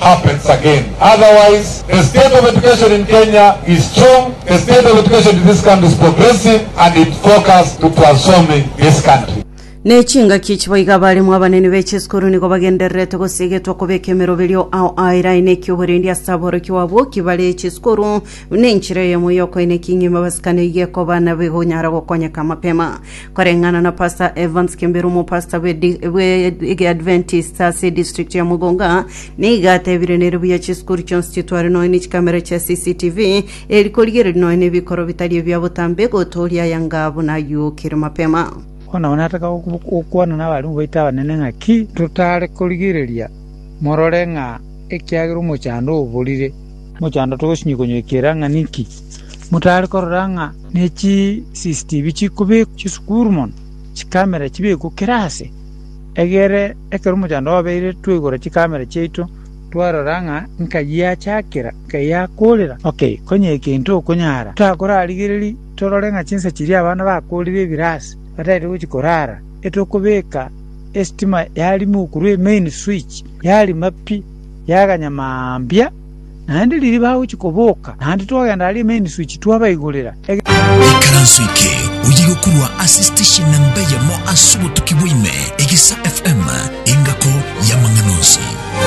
happens again. Otherwise, the state of education in Kenya is strong, the state of education in this country is progressive, and it focused to transforming this country. Nechinga kichibaiga bali mwabanene b'ekisukuru niko bagenderere tugusigetwa kubeka emirobelyo ao airaine kyuburindia saboro kiwabo kibale ekisukuru n'enchire yemo yoko ine kinyima basikane yeko bana behunyara gukonyeka mapema korengana na Pastor Evans Kimberu mu pastor we Adventist Sase district ya Mugonga nigate birenere bya kisukuru constitutory no ni kamera cha CCTV elikolgere no ne bikoro bitali bya butambe gotolia yangabu na yukiri mapema. Ona wanataka okuana na bali mbaita banene ngaki tutale kuligireria mororenga ekyagiro muchando obulire muchando togoshinyikonyekera nganiki mutale kororanga nechi CCTV chikube chiskurumon chikamera chibe ku kirase egere ekero muchando abeire twigora chikamera cheito twaroranga nkaya chakira kaya kolera okay konyeke into konyara takora aligireri tororenga chinsa chiri abana bakolire birase batari kuchikorara etokubeka estima yali mukuru main switch yali mapi yakanyamambya nandi liri bawo chikoboka nandi twagenda ali main switch twabayigolera ikaransuike uyigokurwa assistation namba ya mo asubu tukibwime Egisa FM ingako ya Manganozi.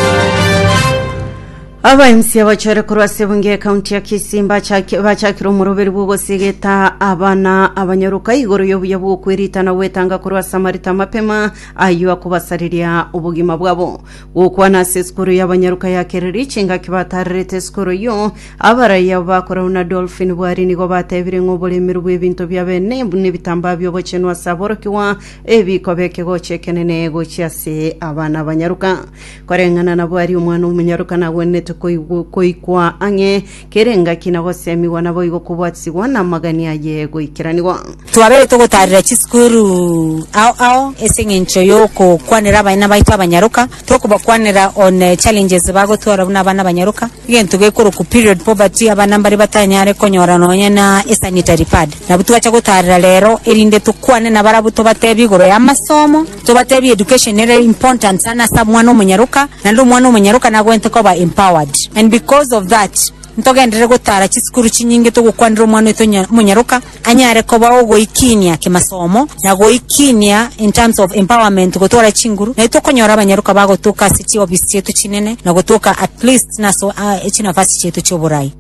Abaimsi abachere kurwase bunge county ya Kisimba bachakiro muroberi bwo sigeta abana abanyaruka igoro yobuyabu kwirita na wetanga kurwasa marita mapema ayo akubasariria ubugima bwabo gukwana seskuru y'abanyaruka ya Kereri cinga kibatarete skuru yo abaraya bakora una Dolphin bwari nigo batebire ngobole mirubwe bintu byabene n'ibitamba byo bocenwa saboro kiwa ebikobeke gocekenene go cyase abana abanyaruka korengana na bwari umwana umunyaruka na wene koikwa ange kerenga kinagosemi wanabo igo kubwatsiwa na magani aye goikiraniwa twabere togotarira chiskuru ao esengencho yoko kwanera abana baito abanyaruka tokubakwanera on challenges bagotora bana abanyaruka igento gekoro ku period poverty abana bari batanyare konyora nonye na sanitary pad nabutuwa chagotarira lero erinde tukwane na barabuto batebi goro ya masomo to batebi education very important sana sa mwana umunyaruka na ndo mwana umunyaruka nagwente ko ba empowered. And because of that ntogendere gutara chisikuru chinyinge to gukwandira umwana etonya munyaruka anyare ko bawo goikinia kimasomo na goikinia in terms of empowerment gotora chinguru na itokonyora abanyaruka bagotuka city office chetu chinene na gotuka at least naso echinafasi chetu choburai.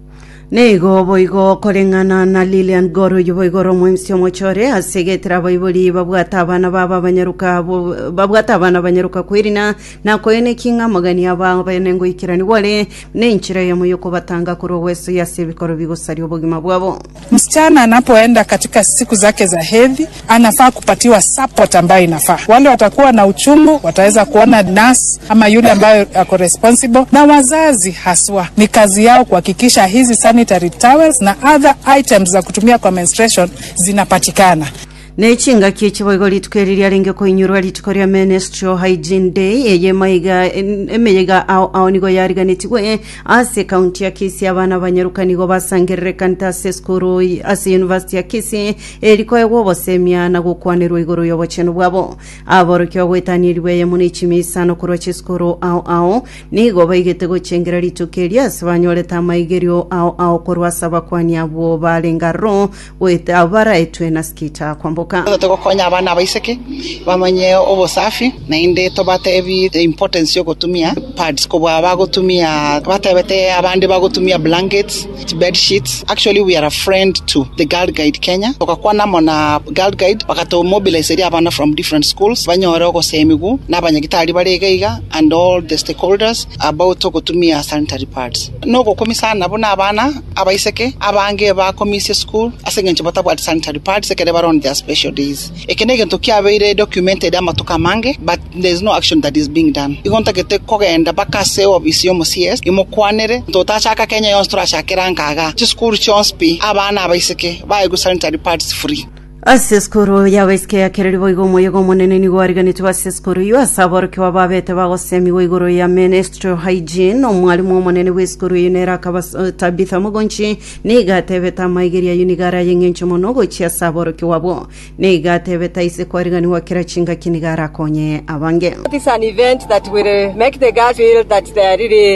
Nego boigo korengana na Lilian Goro yuboigoro mwimsio mochore asegetera boiboli babwata abana baba banyaruka babwata abana banyaruka kwirina na koene kinga magani aba benengo ikirani wale n'inchira ya muyoko batanga kuro weso yasebikoro bigosari obugima bwabo. Msichana anapoenda katika siku zake za hedhi anafaa kupatiwa support ambayo inafaa. Wale watakuwa na uchungu wataweza kuona nurse ama yule ambaye ako responsible na wazazi haswa ni kazi yao kuhakikisha hizi sanitary towels na other items za kutumia kwa menstruation zinapatikana. Nechinga kichiboigo litukeriria ringe ko inyurwa litukoria menstrual hygiene day eye maiga emeyega au nigo yariganitwe ase county ya Kisii abana banyaruka nigo basangerere kanta seskuru ase university ya Kisii eriko ego bosemia na gukwanirwa igoro yoboceno bwabo aborokyo gwetaniriwe munichimisa no kurwa cheskuru au nigo baigete gochengera litukeria sabanyoleta maigerio au kurwa sabakwani abo balengaro weta abara etwe na skita kwambo Toko konya abana baiseke bamanye obosafi na inde tobate ebi the importance yo gotumia pads ko bagotumia batebete abandi bagotumia blankets bed sheets. Actually we are a friend to the Girl Guide Kenya tokakwana mona Girl Guide bakato mobilize abana from different schools banyore go semigu nabanyagitari baregeiga and all the stakeholders about gotumia sanitary pads no go komisana bona abana abaiseke abange ba komisie school asengenche batabwa sanitary pads sekere baron their special days. Ekenege tokia very documented amatoka mange, but there's no action that is being done. Igonta kete kogenda bakase obisio mosies imokwanere totachaka Kenya yonstra shakirankaga chiskuru chonspi abana abaiseke bayigu sanitary pads free. Aseskuru ya weske ya kereri boigo moyego monene ni gwariganitwa aseskuru yo asabor kwa babete bagosemi wigoro ya menstrual hygiene omwalimu monene weskuru yinera Tabitha Mugonchi niga tebeta maigeria unigara yengencho monogo chia sabor kwa bo niga tebeta ise kwarigani wakira chinga kinigara konye abange. This is an event that will make the girls feel that they are really